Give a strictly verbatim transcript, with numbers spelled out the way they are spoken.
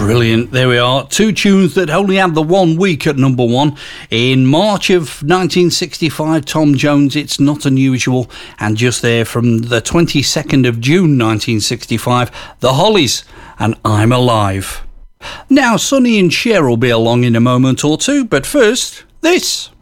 Brilliant. There we are. Two tunes that only had the one week at number one. In March of nineteen sixty-five, Tom Jones, It's Not Unusual. And just there from the twenty-second of June nineteen sixty-five, The Hollies and I'm Alive. Now, Sonny and Cher will be along in a moment or two, but first, this.